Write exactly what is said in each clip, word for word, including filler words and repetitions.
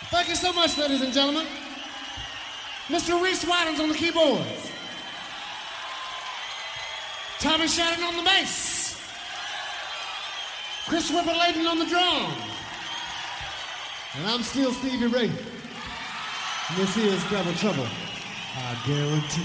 Thank you so much, ladies and gentlemen. Mister Reese Whitens on the keyboards. Tommy Shannon on the bass. Chris Whipper-Layton on the drums. And I'm still Stevie Ray. And this here is Double Trouble, I guarantee.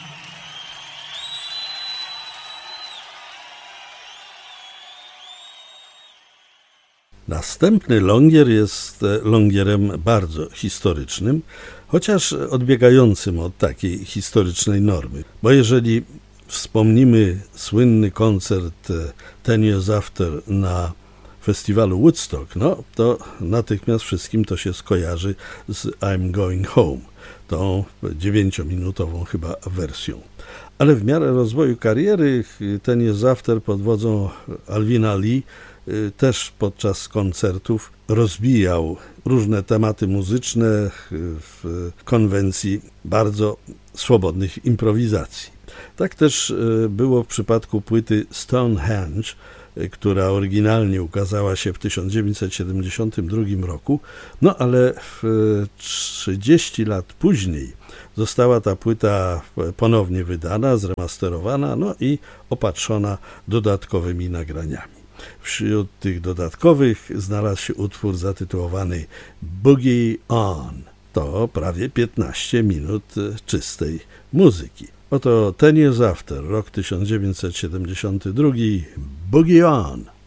Następny longier jest longierem bardzo historycznym, chociaż odbiegającym od takiej historycznej normy. Bo jeżeli wspomnimy słynny koncert Ten Years After na festiwalu Woodstock, no to natychmiast wszystkim to się skojarzy z I'm Going Home, tą dziewięciominutową chyba wersją. Ale w miarę rozwoju kariery Ten Years After pod wodzą Alvina Lee też podczas koncertów rozbijał różne tematy muzyczne w konwencji bardzo swobodnych improwizacji. Tak też było w przypadku płyty Stonehenge, która oryginalnie ukazała się w tysiąc dziewięćset siedemdziesiątym drugim roku, no ale trzydzieści lat później została ta płyta ponownie wydana, zremasterowana, no i opatrzona dodatkowymi nagraniami. Wśród tych dodatkowych znalazł się utwór zatytułowany Boogie On. To prawie piętnaście minut czystej muzyki. Oto Ten Years After, rok tysiąc dziewięćset siedemdziesiąty drugi, Boogie On.